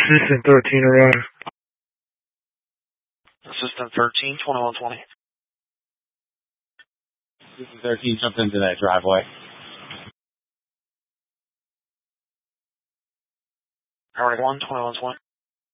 Assistant 13 arrived. Assistant 13, 2120. Assistant 13 jumped into that driveway. Priority 1, 2120.